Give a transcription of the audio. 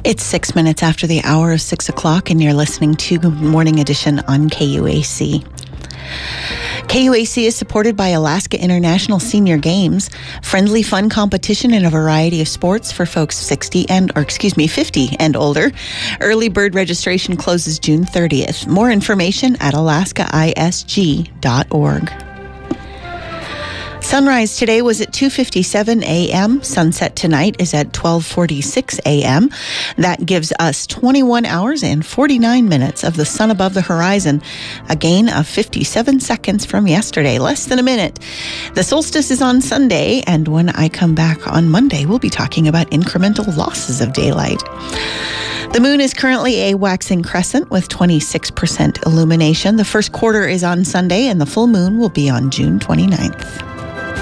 It's 6 minutes after the hour of 6 o'clock, and you're listening to Morning Edition on KUAC. KUAC is supported by Alaska International Senior Games, friendly fun competition in a variety of sports for folks 50 and older. Early bird registration closes June 30th. More information at alaskaisg.org. Sunrise today was at 2:57 a.m. Sunset tonight is at 12:46 a.m. That gives us 21 hours and 49 minutes of the sun above the horizon, a gain of 57 seconds from yesterday, less than a minute. The solstice is on Sunday, and when I come back on Monday, we'll be talking about incremental losses of daylight. The moon is currently a waxing crescent with 26% illumination. The first quarter is on Sunday, and the full moon will be on June 29th.